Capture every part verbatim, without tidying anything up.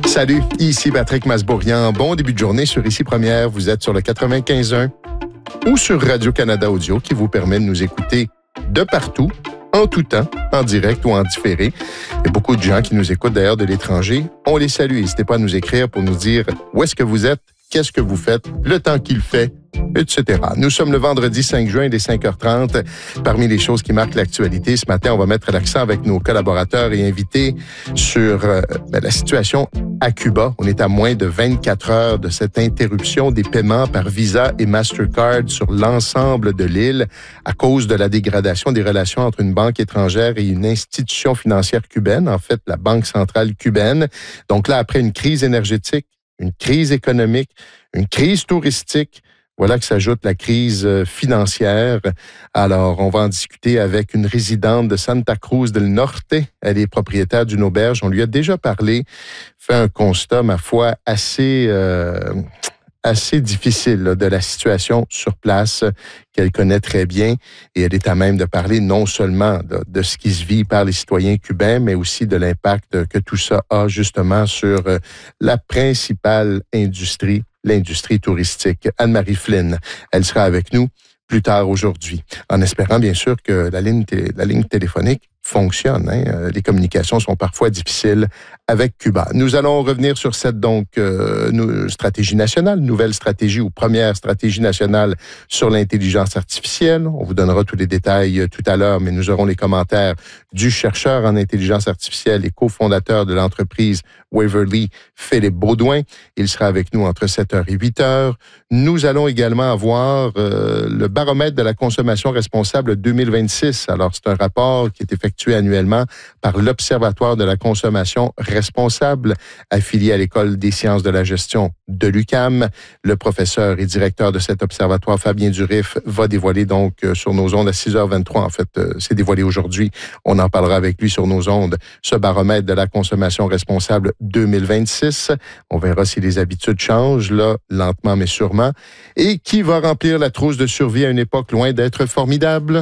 Salut, ici Patrick Masbourian. Bon début de journée sur Ici Première. Vous êtes sur le quatre-vingt-quinze un ou sur Radio-Canada Audio qui vous permet de nous écouter de partout, en tout temps, en direct ou en différé. Il y a beaucoup de gens qui nous écoutent d'ailleurs de l'étranger. On les salue. N'hésitez pas à nous écrire pour nous dire où est-ce que vous êtes, qu'est-ce que vous faites, le temps qu'il fait, et cetera. Nous sommes le vendredi cinq juin, il est cinq heures trente. Parmi les choses qui marquent l'actualité, ce matin, on va mettre l'accent avec nos collaborateurs et invités sur euh, ben, la situation à Cuba. On est à moins de vingt-quatre heures de cette interruption des paiements par Visa et Mastercard sur l'ensemble de l'île à cause de la dégradation des relations entre une banque étrangère et une institution financière cubaine, en fait, la Banque centrale cubaine. Donc là, après une crise énergétique, une crise économique, une crise touristique, voilà que s'ajoute la crise financière. Alors, on va en discuter avec une résidente de Santa Cruz del Norte. Elle est propriétaire d'une auberge. On lui a déjà parlé, fait un constat, ma foi, assez... Euh, assez difficile là, de la situation sur place qu'elle connaît très bien et elle est à même de parler non seulement de, de ce qui se vit par les citoyens cubains, mais aussi de l'impact que tout ça a justement sur euh, la principale industrie, l'industrie touristique. Anne-Marie Flynn, elle sera avec nous plus tard aujourd'hui, en espérant bien sûr que la ligne, té- la ligne téléphonique fonctionne. Hein? Les communications sont parfois difficiles avec Cuba. Nous allons revenir sur cette donc euh, nous, stratégie nationale, nouvelle stratégie ou première stratégie nationale sur l'intelligence artificielle. On vous donnera tous les détails tout à l'heure, mais nous aurons les commentaires du chercheur en intelligence artificielle et cofondateur de l'entreprise Waverly, Philippe Baudouin. Il sera avec nous entre sept heures et huit heures. Nous allons également avoir euh, le baromètre de la consommation responsable deux mille vingt-six. Alors, c'est un rapport qui est effectué annuellement par l'Observatoire de la consommation responsable, affilié à l'École des sciences de la gestion de l'U Q A M. Le professeur et directeur de cet observatoire, Fabien Durif, va dévoiler donc euh, sur nos ondes à six heures vingt-trois. En fait, euh, c'est dévoilé aujourd'hui. On en parlera avec lui sur nos ondes. Ce baromètre de la consommation responsable deux mille vingt-six. On verra si les habitudes changent, là, lentement mais sûrement. Et qui va remplir la trousse de survie à une époque loin d'être formidable?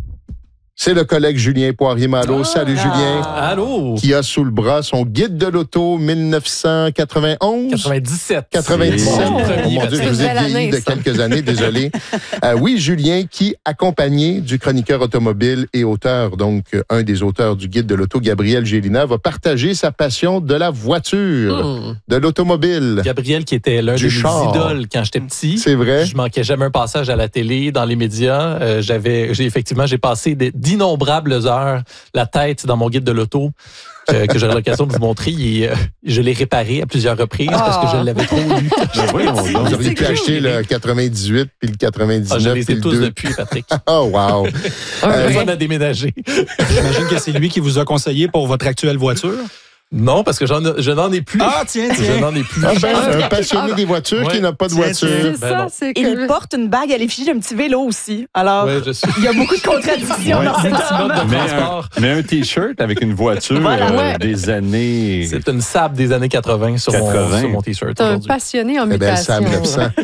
C'est le collègue Julien Poirier-Malo. Ah, Salut Julien. Allô. Qui a sous le bras son guide de l'auto dix-neuf cent quatre-vingt-onze. quatre-vingt-dix-sept. quatre-vingt-dix-sept. Bon, Oh mon Dieu, je vous ai vieilli de quelques années, désolé. Euh, oui, Julien, qui, accompagné du chroniqueur automobile et auteur, donc un des auteurs du guide de l'auto, Gabriel Gélina, va partager sa passion de la voiture, mmh. de l'automobile. Gabriel, qui était l'un de mes idoles quand j'étais petit. C'est vrai. Je manquais jamais un passage à la télé, dans les médias. Euh, j'avais, j'ai effectivement, j'ai passé des d'innombrables heures la tête dans mon guide de l'auto que, que j'aurai l'occasion de vous montrer. Et, euh, je l'ai réparé à plusieurs reprises oh. parce que je l'avais trop lu. Vous auriez pu acheter le quatre-vingt-dix-huit puis le quatre-vingt-dix-neuf. Ah, je les ai tous deux. Depuis, Patrick. Oh, wow. euh, on a déménagé. J'imagine que c'est lui qui vous a conseillé pour votre actuelle voiture. Non, parce que j'en, je n'en ai plus. Ah, tiens, tiens. Je n'en ai plus. Ah ben, un passionné des voitures ouais. qui n'a pas de tiens, voiture. C'est ben ça, non. c'est que... Il porte une bague à l'effigie d'un petit vélo aussi. Alors, ouais, suis... il y a beaucoup de contradictions ouais, dans cet homme. Mais un, mais un T-shirt avec une voiture voilà, euh, ouais. des années... C'est une Saab des années quatre-vingt sur, quatre-vingts. Mon, sur mon T-shirt. C'est un passionné en mutation. Belle Saab neuf cents.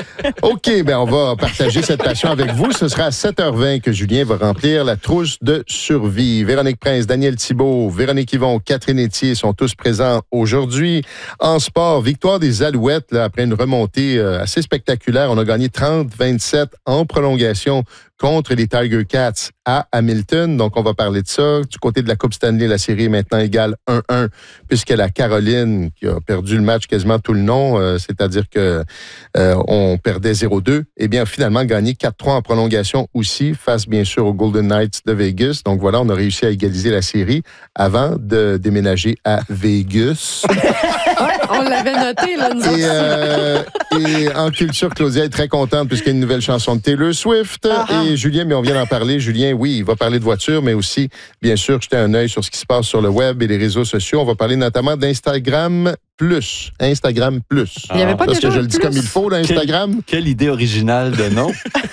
OK, ben on va partager cette passion avec vous. Ce sera à sept heures vingt que Julien va remplir la trousse de survie. Véronique Prince, Daniel Thibault, Véronique Yvon, Catherine Etier sont tous présents aujourd'hui. En sport, victoire des Alouettes là, après une remontée euh, assez spectaculaire. On a gagné trente à vingt-sept en prolongation contre les Tiger Cats à Hamilton. Donc, on va parler de ça. Du côté de la Coupe Stanley, la série est maintenant égale un un, puisque la Caroline, qui a perdu le match quasiment tout le long, euh, c'est-à-dire que euh, on perdait zéro deux, eh bien, finalement, gagné quatre trois en prolongation aussi, face, bien sûr, aux Golden Knights de Vegas. Donc, voilà, on a réussi à égaliser la série avant de déménager à Vegas. On l'avait noté, là, nous et, euh, et en culture, Claudia est très contente puisqu'il y a une nouvelle chanson de Taylor Swift. Uh-huh. Et Julien, mais on vient d'en parler. Julien, oui, il va parler de voiture, mais aussi, bien sûr, jeter un œil sur ce qui se passe sur le web et les réseaux sociaux. On va parler notamment d'Instagram Plus. Instagram Plus. Il n'y avait pas Parce déjà que je le dis plus. comme il faut, là, Instagram. Quelle, quelle idée originale de nom.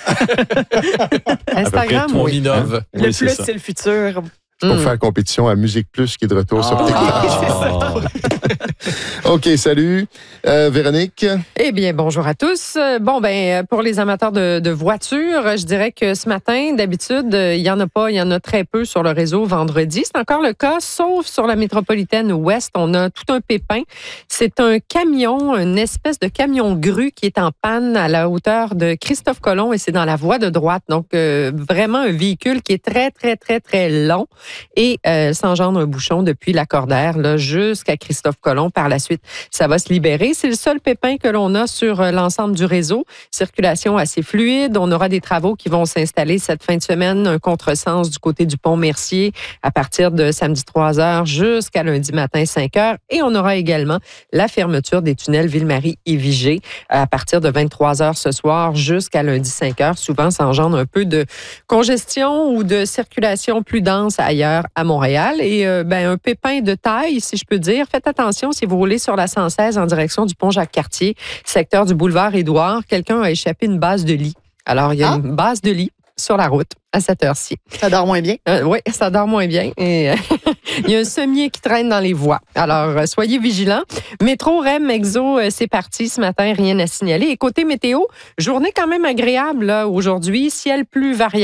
Instagram, on oui. innove. Hein? Le oui, plus, c'est, c'est le futur. Pour mm. faire compétition à Musique Plus qui est de retour oh. sur TikTok. Oh. OK, salut. Euh, Véronique? Eh bien, bonjour à tous. Bon, ben, pour les amateurs de, de voitures, je dirais que ce matin, d'habitude, il n'y en a pas, il y en a très peu sur le réseau vendredi. C'est encore le cas, sauf sur la métropolitaine ouest. On a tout un pépin. C'est un camion, une espèce de camion grue qui est en panne à la hauteur de Christophe Colomb et c'est dans la voie de droite. Donc, euh, vraiment un véhicule qui est très, très, très, très long et euh, s'engendre un bouchon depuis Lacordaire là, jusqu'à Christophe Colomb. Par la suite, ça va se libérer. C'est le seul pépin que l'on a sur l'ensemble du réseau. Circulation assez fluide. On aura des travaux qui vont s'installer cette fin de semaine, un contresens du côté du pont Mercier à partir de samedi trois heures jusqu'à lundi matin cinq heures. Et on aura également la fermeture des tunnels Ville-Marie et Vigée à partir de vingt-trois heures ce soir jusqu'à lundi cinq heures. Souvent, ça engendre un peu de congestion ou de circulation plus dense ailleurs à Montréal. Et euh, ben, un pépin de taille, si je peux dire. Faites attention si vous roulez sur la cent seize en direction du pont Jacques-Cartier, secteur du boulevard Édouard. Quelqu'un a échappé une base de lit. Alors, il y a ah. une base de lit sur la route à cette heure-ci. Ça dort moins bien? Euh, oui, ça dort moins bien. Et euh, il y a un sommier qui traîne dans les voies. Alors, euh, soyez vigilants. Métro, R E M, Exo, euh, c'est parti ce matin, rien à signaler. Et côté météo, journée quand même agréable là, aujourd'hui. Ciel plus variable.